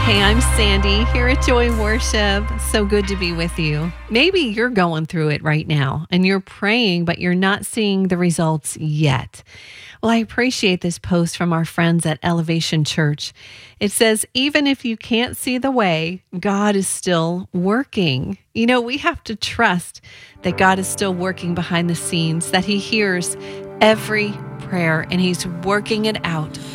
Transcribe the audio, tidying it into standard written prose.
Hey, I'm Sandy here at Joy Worship. So good to be with you. Maybe you're going through it right now and you're praying, but you're not seeing the results yet. Well, I appreciate this post from our friends at Elevation Church. It says, even if you can't see the way, God is still working. You know, we have to trust that God is still working behind the scenes, that He hears every prayer and He's working it out